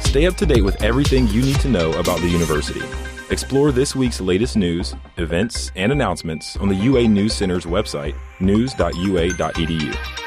Stay up to date with everything you need to know about the university. Explore this week's latest news, events, and announcements on the UA News Center's website, news.ua.edu.